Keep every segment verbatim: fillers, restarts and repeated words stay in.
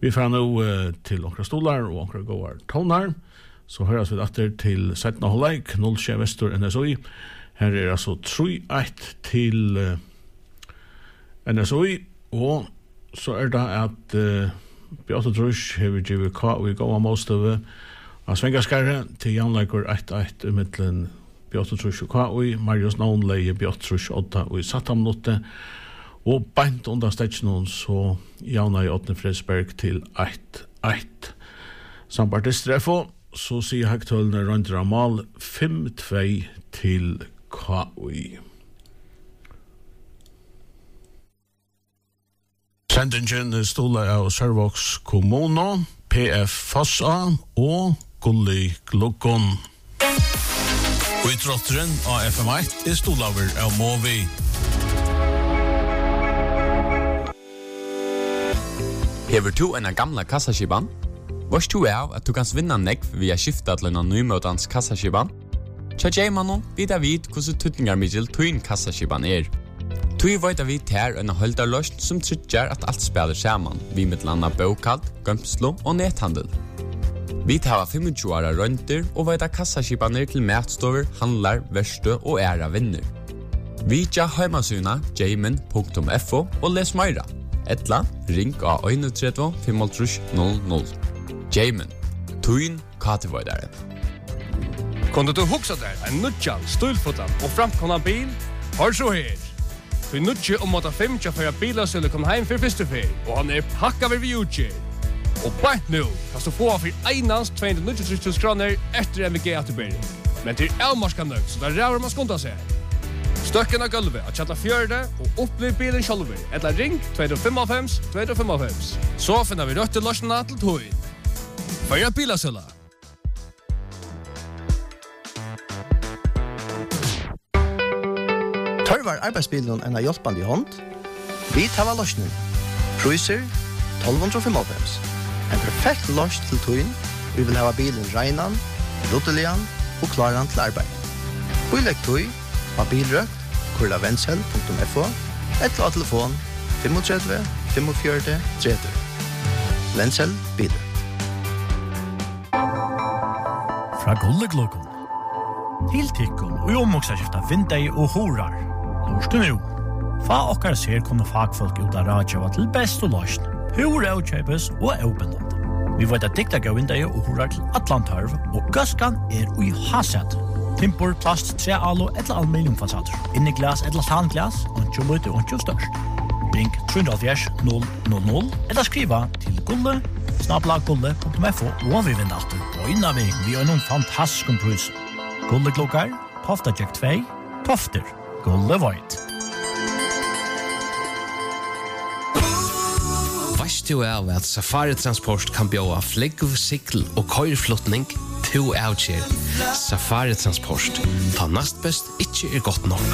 Vi får nu uh, til onkra stolar og onkra gåar tonar, så høres vi etter til sytten halvleik, null sju Vestur N S O I. Her er altså tre ett til uh, N S O I, og så er det at uh, Beate Drusch har vi givet K U i gåa målstøve av Svengaskarre til Janleikur ett ett i middelen Beate Drusch og K U i, Marius Navnleie, Beate Drusch åtta og i Sattamnotte, og beint under stetsen så Janna i Åtne Fredsberg til ett ett. Sampartistreffo, så sier Hektølene Røndra Mal fem två til K U I. Sendingen stola av Sørvågs kommune, P F Fossa og Gulli Glukon. Utrotteren av F M ett er stolaver av Movi. Hever du en gamla kassaskiban? Vars du er at du kan vinna nekv via skifta til en nymøtans kassaskiban? Tja Jaimanon vidar vid hvordan tutningarmiddel tuin kassaskiban er. Tui veit vi ter en holdarløst som tryggjar at alt spiller saman, vi med landa bokalt, gømslo og nethandel. Vi tar tjuefem åra rønter og veit kassaskibaner til matstover, handlar, verste og æra vinner. Vi tja heimasuna jaimen punktum f o og les meira. Etla, ring av tre ett fem null null. Jaimen, tuin katevoidare. Kunde du huxa der en nutjan, stulfotan og framkomna bil? Har så her. Du nutje om at fem tjafæra bilar skulle komme heim for første fer, og han er pakka ved vi utgjør. Og bænt nu, kan du få for einans to hundre nittiotre tusen kroner etter M V G-atterbering. Men til elmarska nøgt, så der ræver man skunda seg. Støkken av gulvet at kjalla fjørde og opplev bilen sjálfur. Etla ring to fem fem to fem fem. Så finner vi røtte løsjene til tøyen. Føya bilasølla. Tørvar arbeidsbilen en av hjelpende i hånd. Vi tar av løsningen. Cruiser tolv fem fem. En perfekt løs til tøyen. Vi vil ha bilen regnan, ruttelian og klaran til arbeid. Bilegg tøy av bilrøkt, kurla vensel punktum f o, eller av telefon tre fem fem fire tre tre. Vensel bilrøkt. Fra Gulleglokon. Tiltikkun og omoksaskifta vindei og horar. Lorstu nu. Fa okkar ser kunne fagfolk ut av radio til best og løsn. Hur avkjøpes og avbindende. Vi vet at dikta gav vindei og horar til Atlantarv, og gaskan er ui haset. Timpor, plast, tre alo eller aluminiumfasader. Inni glas eller tanglas, og ikke møte og ikke størst. Ring tre null null null eller skriva til gulle, snabla gulle punktum f o, og vi vinner alltid på innan vi vi har noen fantastiske prus. Gulle klokkar, Tofta Jack två, Tofter, Gulle Void. Vast du er at Safari Transport kan bjóa flegg, sikkel og køyrflotning to avkjær. Safari Transport. Ta nast best ikke er godt nok.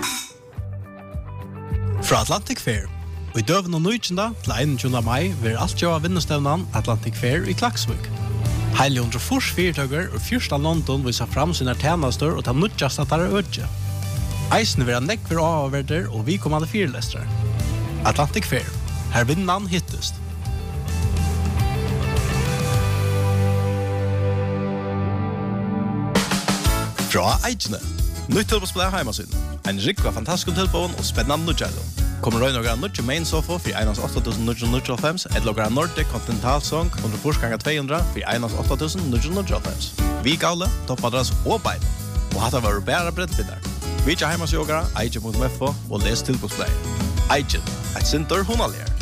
Fra Atlantic Fair. Og i døven og nøytjenda til einogtjúgunda mai vil alt gjøre vinnestevnan Atlantic Fair i Klaksvik. Heile hundre fors fyrtøkker og fyrsta London viser fram sine tjenester og ta nødjast at det er ødje. Eisen vil ha nekver avverder og vi kommande fyrlestere. Atlantic Fair. Her vinnan hittest. Fra Eidjene. Nytt tilbåsplay heimasyn. En rikva fantastisk tilbån og spennende nødgjælum. Kommer røy noen nødje main sofa for einans åtta tusen ni hundre nittiofem, et logra Nordic Continental Song under forsganger to hundre for einans åtta tusen ni hundre nittiofem. Vi gavle, toppadress og bein. Og hatt var bæra brettbindar. Vi tja heimasjogara, eidje punktum f o og les tilbåsplay. Eidjen, et sintor hunalier.